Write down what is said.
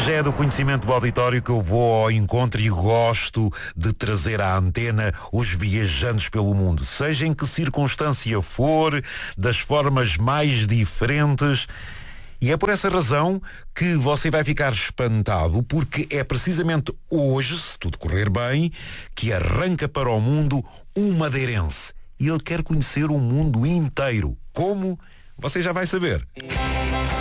Já é do conhecimento do auditório que eu vou ao encontro e gosto de trazer à antena os viajantes pelo mundo, seja em que circunstância for, das formas mais diferentes. E é por essa razão que você vai ficar espantado, porque é precisamente hoje, se tudo correr bem, que arranca para o mundo um madeirense. E ele quer conhecer o mundo inteiro. Como? Você já vai saber.